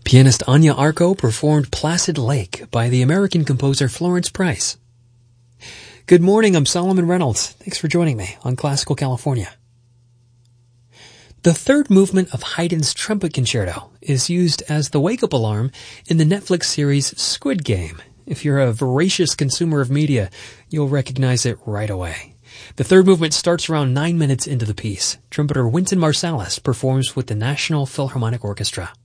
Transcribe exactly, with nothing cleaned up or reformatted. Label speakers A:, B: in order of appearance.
A: Pianist Anya Arco performed Placid Lake by the American composer Florence Price. Good morning, I'm Solomon Reynolds. Thanks for joining me on Classical California. The third movement of Haydn's Trumpet Concerto is used as the wake-up alarm in the Netflix series Squid Game. If you're a voracious consumer of media, you'll recognize it right away. The third movement starts around nine minutes into the piece. Trumpeter Wynton Marsalis performs with the National Philharmonic Orchestra.